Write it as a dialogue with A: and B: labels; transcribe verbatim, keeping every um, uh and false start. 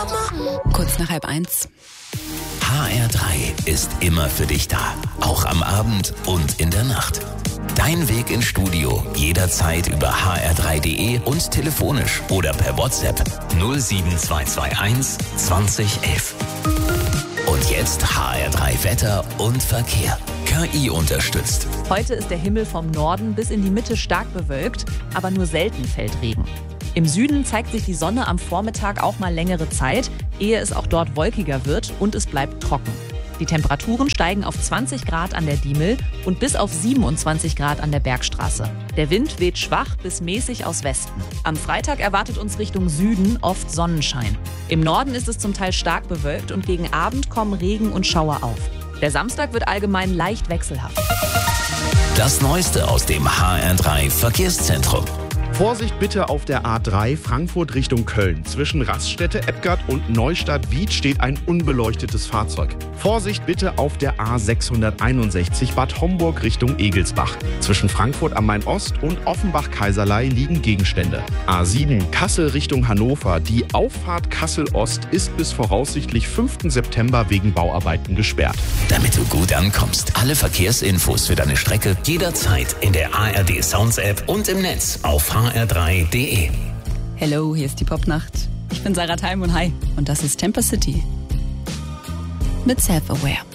A: Kurz nach halb eins.
B: H R drei ist immer für dich da. Auch am Abend und in der Nacht. Dein Weg ins Studio jederzeit über h r drei punkt d e und telefonisch oder per WhatsApp null sieben zwei zwei eins zwanzig elf. Und jetzt H R drei Wetter und Verkehr. K I unterstützt.
C: Heute ist der Himmel vom Norden bis in die Mitte stark bewölkt, aber nur selten fällt Regen. Im Süden zeigt sich die Sonne am Vormittag auch mal längere Zeit, ehe es auch dort wolkiger wird und es bleibt trocken. Die Temperaturen steigen auf zwanzig Grad an der Diemel und bis auf siebenundzwanzig Grad an der Bergstraße. Der Wind weht schwach bis mäßig aus Westen. Am Freitag erwartet uns Richtung Süden oft Sonnenschein. Im Norden ist es zum Teil stark bewölkt und gegen Abend kommen Regen und Schauer auf. Der Samstag wird allgemein leicht wechselhaft.
B: Das Neueste aus dem H R drei Verkehrszentrum.
D: Vorsicht bitte auf der A drei Frankfurt Richtung Köln. Zwischen Raststätte Eppgard und Neustadt-Wied steht ein unbeleuchtetes Fahrzeug. Vorsicht bitte auf der A sechshunderteinundsechzig Bad Homburg Richtung Egelsbach. Zwischen Frankfurt am Main-Ost und Offenbach-Kaiserlei liegen Gegenstände. A sieben Kassel Richtung Hannover. Die Auffahrt Kassel-Ost ist bis voraussichtlich fünften September wegen Bauarbeiten gesperrt.
B: Damit du gut ankommst, alle Verkehrsinfos für deine Strecke jederzeit in der A R D Sounds App und im Netz auf h r drei punkt d e.
A: Hello, hier ist die Popnacht. Ich bin Sarah Theim und hi. Und das ist Temper City mit Self-Aware.